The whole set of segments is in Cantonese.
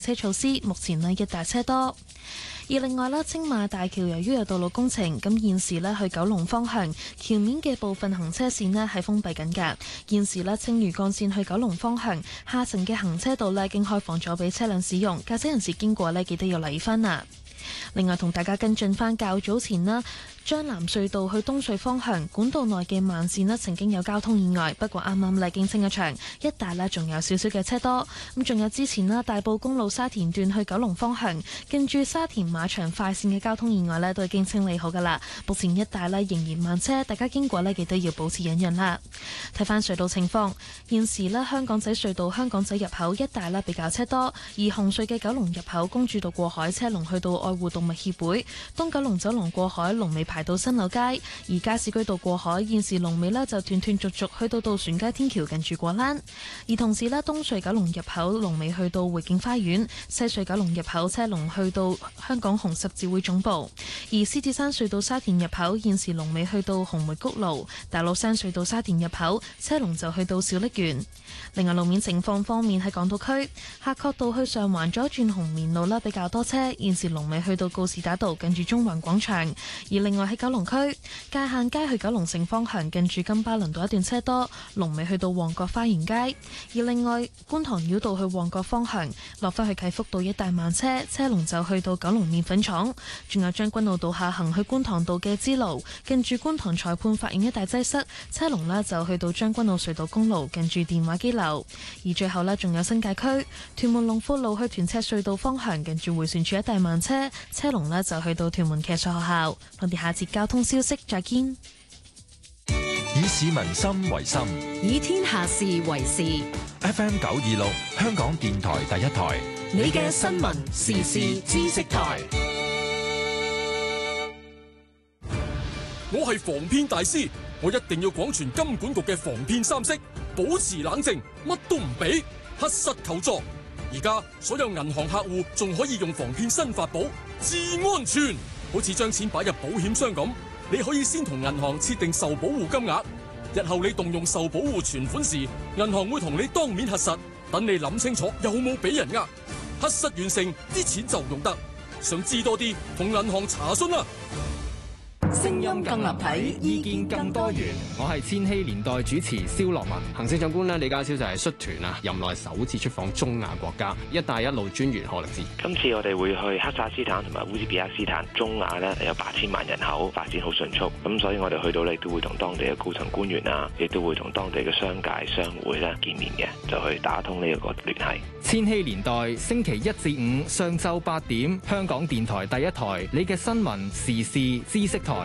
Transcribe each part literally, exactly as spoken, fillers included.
車措施，目前呢一大車多。而另外啦，青馬大橋由於有道路工程，咁現時呢去九龍方向橋面嘅部分行車線呢係封閉緊㗎。現時呢青嶼幹線去九龍方向下層嘅行車道呢已經開放咗俾車輛使用，駕駛人士經過呢記得要留意返啦。另外同大家跟進翻較早前啦，將藍隧道去東隧方向管道內嘅慢線咧曾經有交通意外，不過啱啱咧經清一場，一帶咧仲有少少嘅車多。咁仲有之前啦，大埔公路沙田段去九龍方向近住沙田馬場快線嘅交通意外咧都已經清理好噶啦，目前一帶咧仍然慢車，大家經過咧記得要保持忍讓啦。睇翻隧道情況，現時咧香港仔隧道香港仔入口一帶咧比較車多，而紅隧嘅九龍入口公主道過海車龍去到愛護動物協會，東九龍走廊過海龍尾排到新柳街，而加士居道過海現時龍尾呢就斷斷續續去到渡船街天橋近住果欄，而同時呢，東隧九龍入口龍尾去到匯景花園，西隧九龍入口車龍去到香港紅十字會總部，而獅子山隧道沙田入口現時龍尾去到紅梅谷路，大老山隧道沙田入口車龍就去到小瀝源。另外路面情況方面，喺港島區夏慤道去上環左轉紅棉路啦比較多車，現時龍尾去到告士打道近住中環廣場，而另外喺九龍區界限街去九龍城方向近住金巴倫道一段車多，龍尾去到旺角花園街，而另外觀塘繞道去旺角方向落返去啟福道一帶慢車，車龍就去到九龍麵粉廠，仲有將軍澳道下行去觀塘道嘅支路近住觀塘裁判法院一帶擠塞，車龍呢就去到將軍澳隧道公路近住電話機樓，而最後呢，仲有新界區屯門龍富路去屯赤隧道方向近住迴旋處一帶慢車，車龍呢就去到屯門騎術學校。我哋下節交通消息再見。 以市民心為心， 以天下事為事。 F M 九二六香港電台第一台， 你嘅新聞時事知識台。 我係防騙大師，我一定要廣傳金管局嘅防騙三式，保持冷靜，乜都唔俾，核實求助。而家所有銀行客戶仲可以用防騙新法寶至安全，好似將錢擺入保險箱咁，你可以先同銀行設定受保護金額，日後你動用受保護存款時，銀行會同你當面核實，等你諗清楚有冇俾人呃，核實完成啲錢就用得。想知多啲，同銀行查詢啦。 聲音更立體，意見更多元。 我係千禧年代主持蕭樂文。行政長官咧李家超就係率團啊，任內首次出訪中亞國家。一帶一路專員賀力志， 今次我哋會去哈薩斯坦同埋烏茲比克斯坦。中亞咧有八千萬人口，發展好迅速，咁所以我哋去到咧都會同當地嘅高層官員啊，亦都會同當地嘅商界商會咧見面嘅，就去打通呢一個聯繫。 千禧年代星期一至五上晝八點，香港電台第一台，你嘅新聞時事知識台。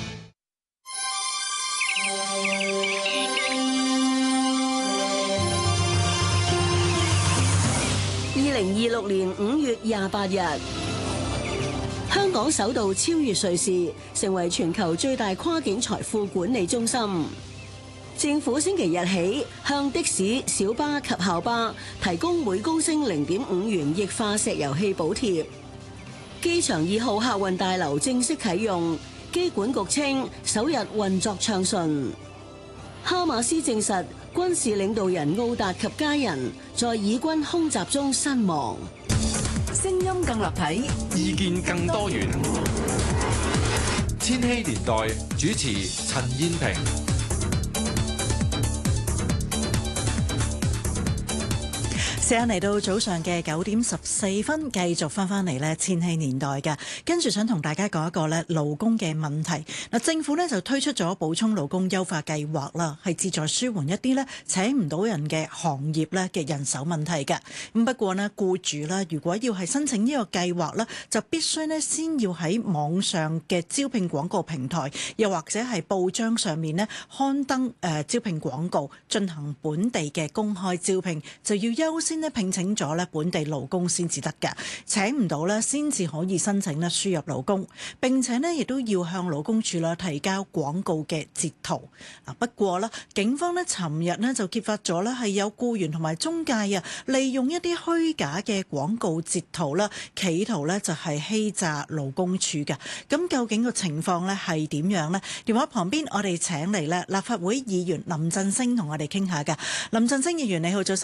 二零二六年五月廿八日，香港首度超越瑞士，成為全球最大跨境財富管理中心。政府星期日起向的士、小巴及校巴提供每公升零點五元液化石油氣補貼。機場二號客運大樓正式啟用，機管局稱首日運作暢順。哈馬斯證實軍事領導人奧達及家人在以軍空襲中身亡。 聲音更立體， 意見更多元。千禧年代主持陳燕萍。 時間嚟到早上嘅九點十四分，繼續翻翻嚟咧千禧年代嘅，跟住想同大家講一個咧勞工嘅問題。嗱，政府咧就推出咗補充勞工優化計劃啦，係旨在舒緩一啲咧請唔到人嘅行業咧嘅人手問題嘅。咁不過呢，僱主咧如果要係申請呢個計劃咧，就必須咧先要喺網上嘅招聘廣告平台，又或者係報章上面咧刊登誒、呃、招聘廣告，進行本地嘅公開招聘，就要優先聘請咗咧本地勞工先至得嘅，請唔到咧先至可以申請咧輸入勞工，並且咧亦都要向勞工處啦提交廣告嘅截圖。嗱，不過咧警方咧尋日咧就揭發咗咧係有僱員同埋中介啊，利用一啲虛假嘅廣告截圖啦，企圖咧就係欺詐勞工處嘅。咁究竟個情況咧係點樣呢？電話旁邊我哋請嚟咧立法會議員林振昇同我哋傾下㗎。林振昇議員你好，早晨。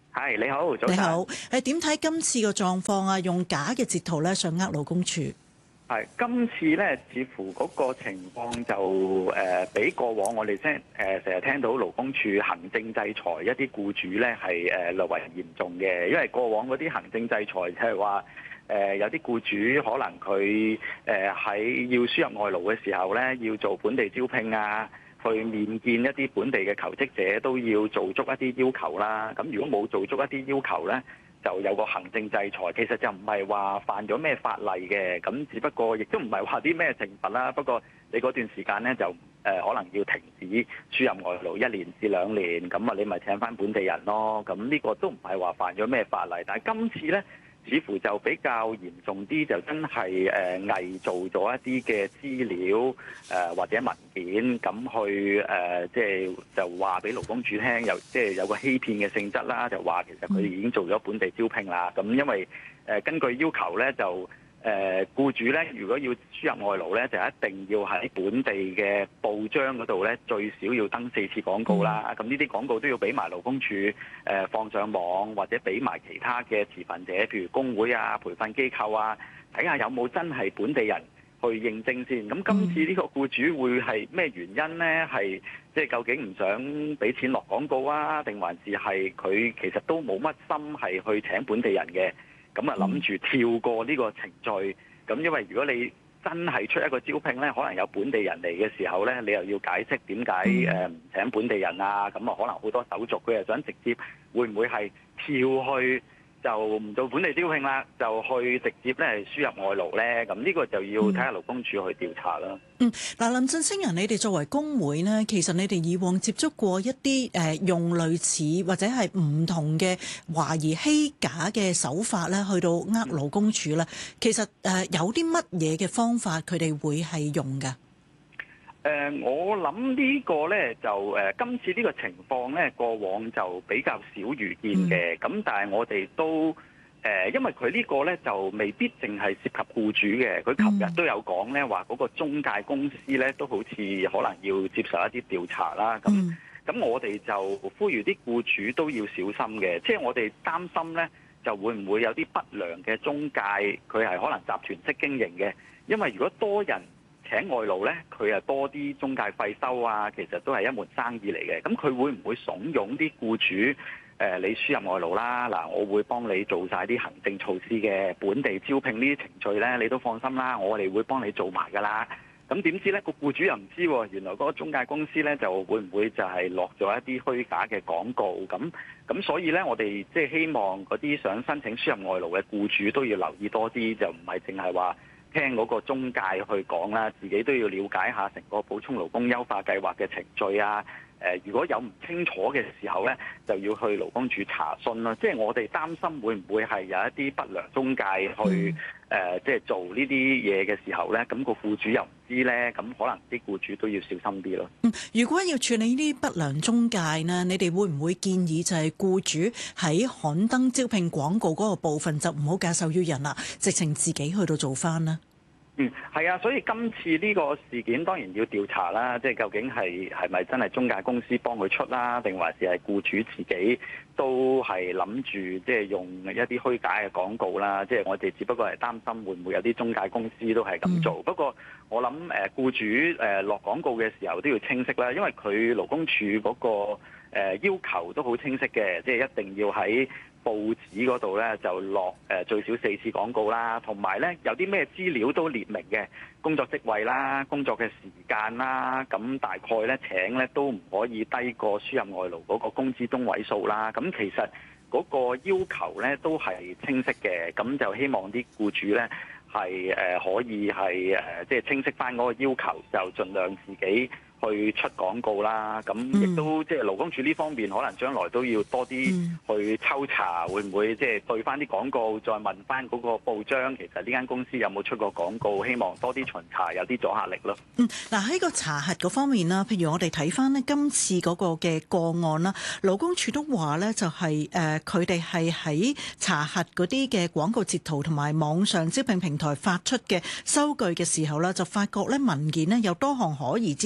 係，你好，早晨。 你好，誒點睇今次個狀況啊？用假嘅截圖咧上呃勞工處。 係今次咧，似乎嗰個情況就誒、呃、比過往我哋即係誒成日聽到勞工處行政制裁一啲僱主咧係誒略為嚴重嘅，因為過往嗰啲行政制裁就係話誒有啲僱主可能佢誒喺要輸入外勞嘅時候咧，要做本地招聘啊，去面見一啲本地嘅求職者都要做足一啲要求啦。咁如果冇做足一啲要求咧，就有個行政制裁，其實就唔係話犯咗咩法例嘅，咁只不過亦都唔係話啲咩懲罰啦。不過你嗰段時間咧就誒、呃、可能要停止輸入外勞一年至兩年，咁啊你咪請翻本地人咯。咁呢個都唔係話犯咗咩法例，但係今次咧似乎就比較嚴重啲，就真係誒偽造咗一啲嘅資料誒、呃、或者文件，咁去誒即係就話俾勞工處聽，有即係、就是、有個欺騙嘅性質啦，就話其實佢哋已經做咗本地招聘啦。咁因為誒、呃、根據要求咧就。誒僱主咧，如果要輸入外勞咧，就一定要喺本地嘅報章嗰度咧，最少要登四次廣告啦。咁呢啲廣告都要俾埋勞工處誒放上網，或者俾埋其他嘅持份者，譬如工會啊、培訓機構啊，睇下有冇真係本地人去認證先。咁今次呢個僱主會係咩原因咧？係即係究竟唔想俾錢落廣告啊，定還是係佢其實都冇乜心係去請本地人嘅？咁啊，諗住跳過呢個程序，咁因為如果你真係出一個招聘咧，可能有本地人嚟嘅時候咧，你又要解釋點解誒唔請本地人啊？咁啊，可能好多手續，佢又想直接會唔會係跳去就唔做本地招聘啦，就去直接咧輸入外勞咧？咁呢個就要睇下勞工處去調查啦。 嗯，嗱，林振昇人，你哋作為工會呢，其實你哋以往接觸過一啲誒、呃、用類似或者係唔同嘅懷疑欺假嘅手法咧，去到呃勞工處咧，其實誒、呃、有啲乜嘢嘅方法佢哋會係用㗎？誒、 呃，我諗呢個咧就誒、呃，今次呢個情況咧，過往就比較少遇見嘅，咁、嗯、但係我哋都。誒，因為佢呢個咧就未必淨係涉及僱主嘅，佢琴日都有講咧話嗰個中介公司咧都好似可能要接受一啲調查啦。咁咁、嗯、我哋就呼籲啲僱主都要小心嘅，即係我哋擔心咧就會唔會有啲不良嘅中介，佢係可能集團式經營嘅，因為如果多人請外勞咧，佢係多啲中介費收啊，其實都係一門生意嚟嘅。咁佢會唔會慫恿啲僱主？誒、呃，你輸入外勞啦，嗱，我會幫你做晒啲行政措施嘅，本地招聘呢啲程序咧，你都放心啦，我哋會幫你做埋噶啦。咁點知咧，個僱主又唔知喎，原來嗰個中介公司咧就會唔會就係落咗一啲虛假嘅廣告？咁咁所以咧，我哋即係希望嗰啲想申請輸入外勞嘅僱主都要留意多啲，就唔係淨係話聽嗰個中介去講啦，自己都要了解下成個補充勞工優化計劃嘅程序啊。誒，如果有唔清楚嘅時候咧，就要去勞工處查詢啦。即係我哋擔心會唔會係有一啲不良中介去誒、嗯呃，即係做呢啲嘢嘅時候咧，咁、個僱主又唔知咧，咁可能啲僱主都要小心啲咯。 嗯，如果要處理呢啲不良中介呢，你哋會唔會建議就係僱主喺刊登招聘廣告嗰個部分就唔好假手於人啦，直情自己去到做翻呢？ 嗯，係啊，所以今次呢個事件當然要調查啦，即係究竟係係咪真係中介公司幫佢出啦，定還是係僱主自己都係諗住即係用一啲虛假嘅廣告啦？即係我哋只不過係擔心會唔會有啲中介公司都係咁做。嗯、不過我諗誒僱主誒落廣告嘅時候都要清晰啦，因為佢勞工處嗰個誒要求都好清晰嘅，即係一定要喺報紙嗰度咧就落誒最少四次廣告啦，同埋咧有啲咩資料都列明嘅，工作職位啦、工作嘅時間啦，咁大概咧請咧都唔可以低過輸入外勞嗰個工資中位數啦。咁其實嗰個要求咧都係清晰嘅，咁就希望啲僱主咧係誒可以係誒即係清晰翻嗰個要求，就盡量自己去出廣告啦，咁亦都即係勞工處呢方面可能將來都要多啲去抽查，會唔會即係對翻啲廣告，再問翻嗰個報章，其實呢間公司有冇出過廣告？希望多啲巡查，有啲阻嚇力咯。 嗯，嗱喺個查核嗰方面啦，譬如我哋睇翻呢今次嗰個嘅個案啦，勞工處都話呢就係誒佢哋係喺查核嗰啲嘅廣告截圖同埋網上招聘平台發出嘅收據嘅時候呢，就發覺呢文件呢有多項可疑之處。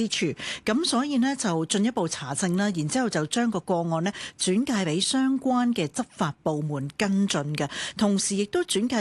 咁所以呢，就進一步查證啦，然之後就將個個案呢轉介俾相關嘅執法部門跟進嘅，同時亦都轉介